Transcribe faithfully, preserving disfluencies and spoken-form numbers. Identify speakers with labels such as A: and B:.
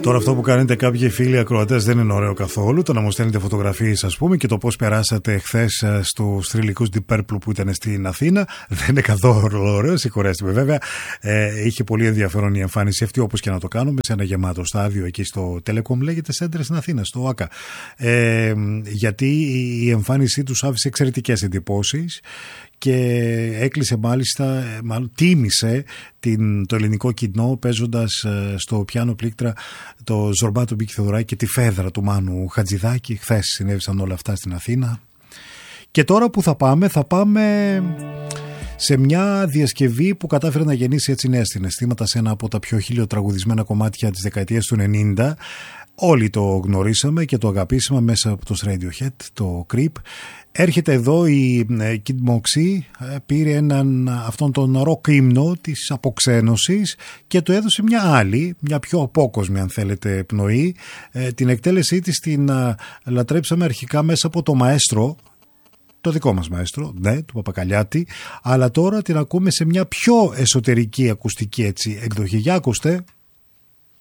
A: Τώρα αυτό που κάνετε κάποιοι φίλοι ακροατές δεν είναι ωραίο καθόλου. Το να μου στέλνετε φωτογραφίες, ας πούμε, και το πώς περάσατε χθες στους θρυλικούς Deep Purple που ήταν στην Αθήνα. Δεν είναι καθόλου ωραίο, συγχωρέστε με. Βέβαια, ε, είχε πολύ ενδιαφέρον η εμφάνιση αυτή, όπως και να το κάνουμε, σε ένα γεμάτο στάδιο εκεί στο Telecom, λέγεται Center στην Αθήνα, στο ΆΚΑ. Ε, γιατί η εμφάνισή τους άφησε εξαιρετικές εντυπώσεις. Και έκλεισε μάλιστα, μάλλον τίμησε την, το ελληνικό κοινό παίζοντας στο πιάνο πλήκτρα το Ζορμπά του Μπίκη Θεοδωράκη και τη Φέδρα του Μάνου Χατζηδάκη. Χθες συνέβησαν όλα αυτά στην Αθήνα. Και τώρα που θα πάμε, θα πάμε σε μια διασκευή που κατάφερε να γεννήσει έτσι νέα συναισθήματα σε ένα από τα πιο χιλιοτραγουδισμένα κομμάτια της δεκαετίας του ενενήντα. Όλοι το γνωρίσαμε και το αγαπήσαμε μέσα από το Radiohead, το Creep. Έρχεται εδώ η Kid Moxie, πήρε έναν, αυτόν τον ροκ ύμνο της αποξένωσης και το έδωσε μια άλλη, μια πιο απόκοσμη αν θέλετε πνοή. Την εκτέλεσή της την λατρέψαμε αρχικά μέσα από το μαέστρο, το δικό μας μαέστρο, ναι, του Παπακαλιάτη, αλλά τώρα την ακούμε σε μια πιο εσωτερική ακουστική έτσι εκδοχή. Για ακούστε.